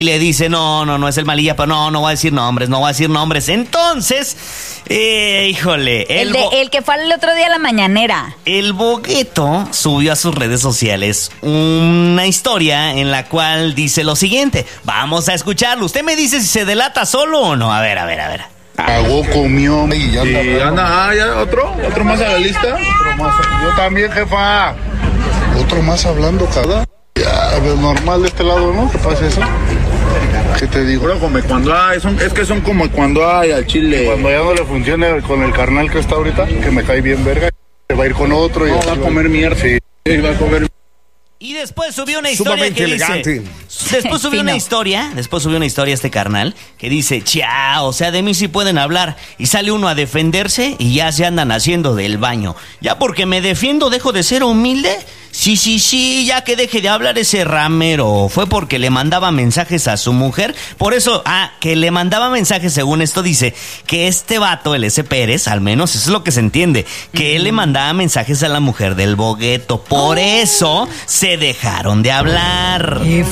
Y le dice, no es el Malilla, pero no voy a decir nombres. Entonces, híjole. El que fue el otro día a la mañanera. El Bogueto subió a sus redes sociales una historia en la cual dice lo siguiente. Vamos a escucharlo. Usted me dice si se delata solo o no. A ver. Pagó, comió y ya anda. ¿Ya otro más a la lista? Otro más. Yo también, jefa. Otro más hablando cada. Ya, normal de este lado, ¿no? ¿Qué pasa eso? ¿Qué te digo? Pero como cuando hay, son como cuando hay al chile. Cuando ya no le funcione con el carnal que está ahorita, que me cae bien verga, se va a ir con otro. No, va a comer mierda. Sí, va a comer. Y después subió una historia Sumamente que elegante. dice... Después subió una historia este carnal que dice, o sea, de mí sí pueden hablar. Y sale uno a defenderse y ya se andan haciendo del baño. ¿Ya porque me defiendo dejo de ser humilde? Sí, ya que deje de hablar ese ramero. Fue porque le mandaba mensajes a su mujer. Por eso, que le mandaba mensajes, según esto dice, que este vato, el S. Pérez, al menos eso es lo que se entiende, que él le mandaba mensajes a la mujer del Bogueto. Por eso se dejaron de hablar. ¡Qué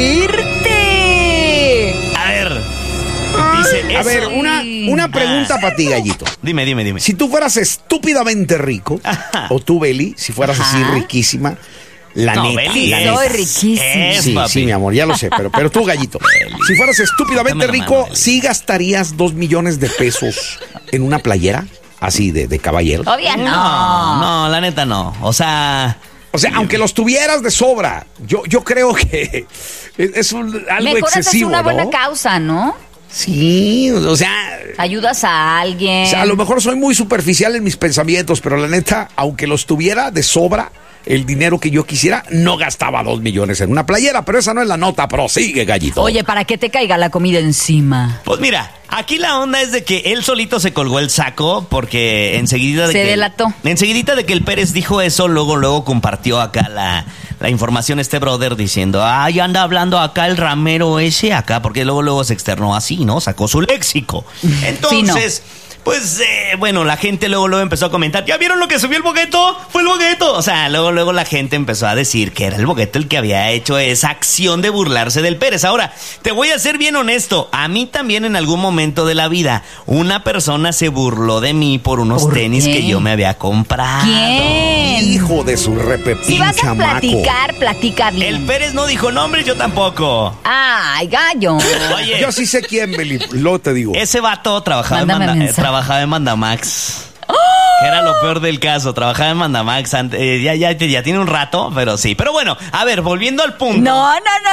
fuerte! A ver, dice A ver, una pregunta para ti, Gallito. Dime. Si tú fueras estúpidamente rico, o tú, Beli, si fueras así riquísima, la neta. Beli, soy riquísima. Sí, mi amor, ya lo sé, pero tú, Gallito, si fueras estúpidamente rico, ¿sí gastarías 2 millones de pesos en una playera? Así, de caballero. Obvio No, la neta no. O sea, aunque los tuvieras de sobra, yo creo que es algo mejor excesivo, haces una buena ¿no? causa, ¿no? Sí, o sea... Ayudas a alguien. O sea, a lo mejor soy muy superficial en mis pensamientos, pero la neta, aunque los tuviera de sobra, el dinero que yo quisiera, no gastaba 2 millones en una playera, pero esa no es la nota, prosigue, Gallito. Oye, para que te caiga la comida encima. pues mira, aquí la onda es de que él solito se colgó el saco porque enseguida de Se que... delató. Enseguidita de que el Pérez dijo eso, luego compartió acá la información este brother diciendo, ya anda hablando acá el ramero ese acá, porque luego se externó así, ¿no? Sacó su léxico. Entonces... Pues, bueno, la gente luego empezó a comentar, ¿ya vieron lo que subió el Bogueto? ¡Fue el Bogueto! O sea, luego la gente empezó a decir que era el Bogueto el que había hecho esa acción de burlarse del Pérez. Ahora, te voy a ser bien honesto, a mí también en algún momento de la vida, una persona se burló de mí por unos tenis que yo me había comprado. ¿Quién? Hijo de su repepín, Si vas a chamaco. platica bien. El Pérez no dijo nombres, yo tampoco. Ay, gallo. Oye, Yo sí sé quién, Beli, luego te digo. ese vato trabajaba en Mandamax. Que era lo peor del caso, trabajaba en Mandamax. Ya tiene un rato, pero sí. Pero bueno, a ver, volviendo al punto. No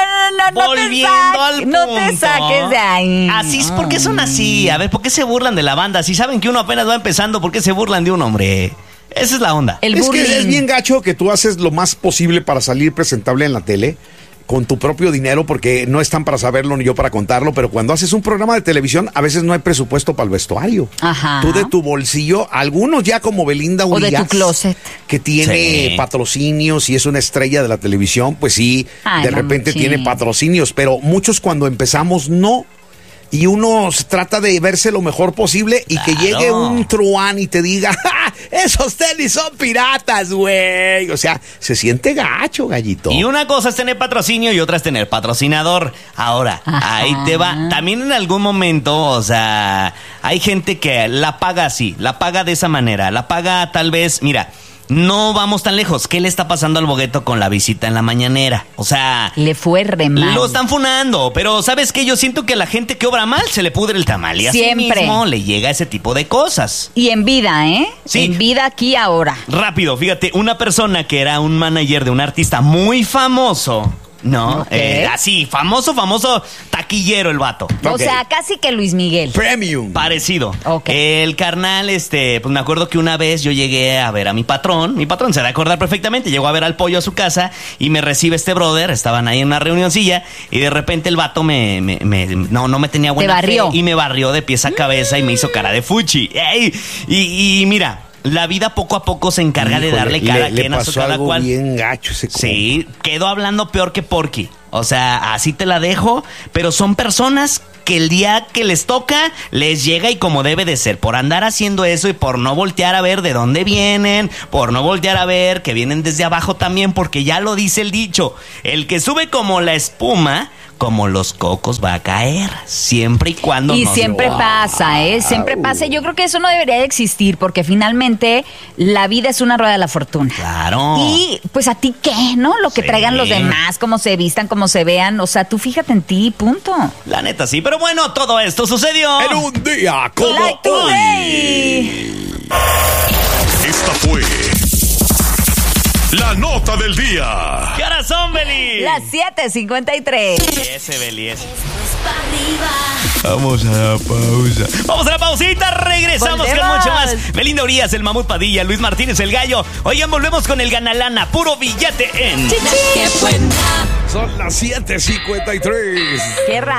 te saques de ahí. Así es, ¿por qué son así? A ver, ¿por qué se burlan de la banda? Si saben que uno apenas va empezando, ¿por qué se burlan de un hombre? Esa es la onda. Es que es bien gacho que tú haces lo más posible para salir presentable en la tele con tu propio dinero, porque no están para saberlo ni yo para contarlo, pero cuando haces un programa de televisión, a veces no hay presupuesto para el vestuario. Ajá. Tú de tu bolsillo, algunos ya como Belinda o Urias, de tu closet, que tiene patrocinios y es una estrella de la televisión, pues sí, de repente tiene patrocinios, pero muchos cuando empezamos no. Y uno trata de verse lo mejor posible y que llegue un truán y te diga, ¡ja! Esos tenis son piratas, güey. O sea, se siente gacho, Gallito. Y una cosa es tener patrocinio y otra es tener patrocinador. Ahora, ahí te va. También en algún momento, o sea, hay gente que la paga así, la paga de esa manera, la paga tal vez, mira... No vamos tan lejos. ¿Qué le está pasando al Bogueto con la visita en la mañanera? O sea... Le fue re mal. Lo están funando, pero ¿sabes qué? Yo siento que a la gente que obra mal se le pudre el tamal. Y así mismo le llega ese tipo de cosas. Y en vida, ¿eh? Sí. En vida aquí ahora. Rápido, fíjate, una persona que era un manager de un artista muy famoso... No, así, famoso taquillero el vato. O sea, casi que Luis Miguel. Premium. Parecido. El carnal, pues me acuerdo que una vez yo llegué a ver a mi patrón se va a acordar perfectamente, llegó a ver al Pollo a su casa y me recibe este brother, estaban ahí en una reunioncilla y de repente el vato no me tenía buena fe y me barrió de pies a cabeza y me hizo cara de fuchi. Y mira... La vida poco a poco se encarga de darle cada quien a su cada cual. Bien gacho ese Sí, quedó hablando peor que Porky. O sea, así te la dejo, pero son personas que el día que les toca, les llega y como debe de ser. Por andar haciendo eso y por no voltear a ver de dónde vienen, por no voltear a ver que vienen desde abajo también, porque ya lo dice el dicho. El que sube como la espuma... como los cocos va a caer, siempre y cuando Y no siempre se... pasa, ¿eh? Siempre pasa. Yo creo que eso no debería de existir porque finalmente la vida es una rueda de la fortuna. Claro. Y pues a ti qué, ¿no? Lo que Sí. traigan los demás, cómo se vistan, cómo se vean. O sea, tú fíjate en ti, punto. La neta sí, pero bueno, todo esto sucedió En un día como Like hoy. today. Esta fue la nota del día. ¿Qué horas son, Beli? Las 7:53. Ese, Beli, ese. Vamos a la pausa. Vamos a la pausita, regresamos Volvemos. con mucho más. Belinda Urias, el Mamut Padilla, Luis Martínez, el Gallo. Oigan, volvemos con el Ganalana, puro billete en... Son las 7:53. Qué raro.